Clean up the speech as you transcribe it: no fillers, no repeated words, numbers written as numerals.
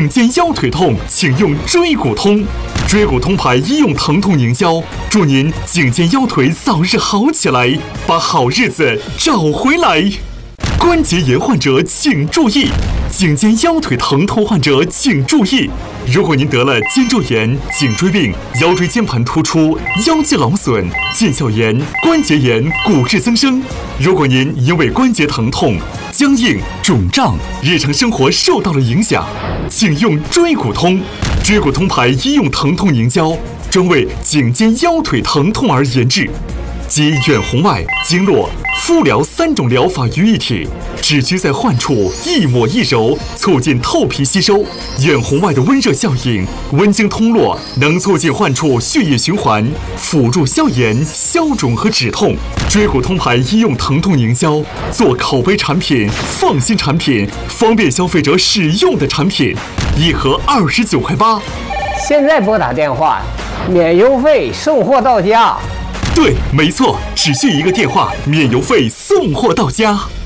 颈肩腰腿痛，请用椎骨通。椎骨通牌医用疼痛营销，祝您颈肩腰腿早日好起来，把好日子找回来。关节炎患者请注意，颈肩腰腿疼痛患者请注意。如果您得了肩周炎、颈椎病、腰椎间盘突出、腰肌劳损、腱鞘炎、关节炎、骨质增生，如果您因为关节疼痛、僵硬、肿胀，日常生活受到了影响，请用椎骨通。椎骨通牌医用疼痛凝胶，专为颈肩腰腿疼痛而研制，集远红外、经络、敷疗3种疗法于一体，只需在患处一抹一揉，促进透皮吸收。远红外的温热效应，温经通络，能促进患处血液循环，辅助消炎、消肿和止痛。椎骨通牌医用疼痛凝胶，做口碑产品、放心产品、方便消费者使用的产品，一盒29.8块。 现在拨打电话，免邮费送货到家。 对，没错，只需一个电话，免邮费送货到家。